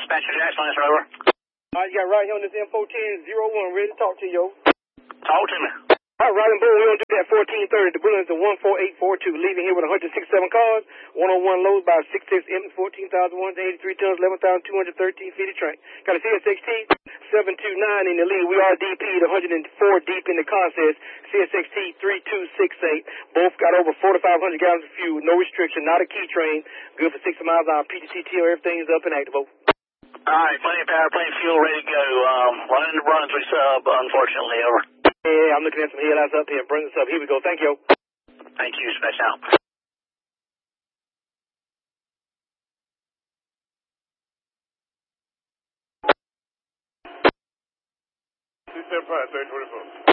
Dispatcher Jackson, that's over. You got right here on this M1401, ready to talk to you. Talk to me. All right, Riding Bull, we're going to do that 1430. The Brilliance is 14842, leaving here with 167 cars, 101 loads by 66 M, 14,183 tons, 11,213 feet of train. Got a CSXT 729 in the lead. We are DP'd 104 deep in the contest. CSXT 3268. Both got over 4,500 gallons of fuel, no restriction, not a key train. Good for 60 miles an hour. PTTTO, everything's up and active. All right, plenty of power, plenty of fuel, ready to go. Running the Brunswick sub, unfortunately, over. Yeah, I'm looking at some headlights up here. Bring this up. Here we go. Thank you. Thank you, Dispatch out. C75, 3024.